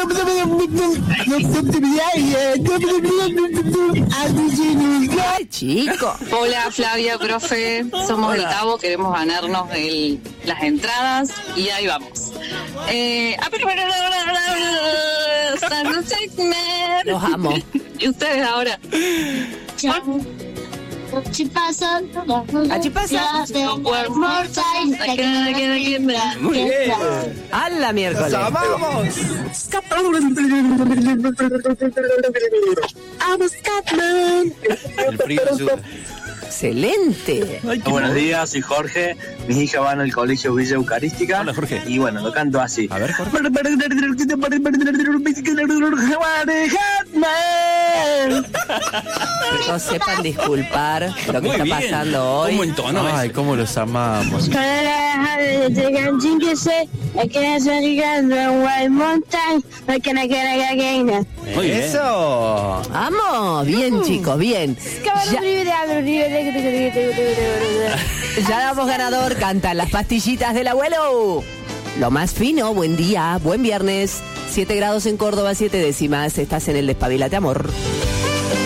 Ay, chico. Hola Flavia, profe, somos del Tabo, queremos ganarnos las entradas y ahí vamos. Los amo. Y ustedes ahora. Chipasa. Muy bien. A la miércoles. ¡Los amamos! El frío ayuda. Excelente. Buenos días, soy Jorge. Mis hijas van al colegio Villa Eucarística. Hola, Jorge. Y bueno, lo canto así. A ver, Jorge. Chicos, sepan disculpar lo que Muy está bien. pasando hoy. ¿Cómo entonó Ay, eso? cómo los amamos. Muy bien. Eso. Vamos, bien chicos, bien. Ya damos ganador, cantan las pastillitas del abuelo. Lo más fino, buen día, buen viernes. 7 grados en Córdoba, 7 décimas. Estás en el Despabilate, amor.